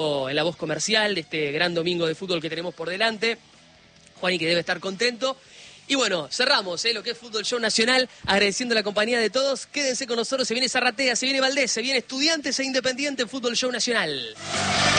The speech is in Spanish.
en la voz comercial de este gran domingo de fútbol que tenemos por delante. Juani, que debe estar contento. Y bueno, cerramos lo que es Fútbol Show Nacional, agradeciendo la compañía de todos. Quédense con nosotros, se viene Zarratea, se viene Valdés, se viene Estudiantes e Independiente en Fútbol Show Nacional.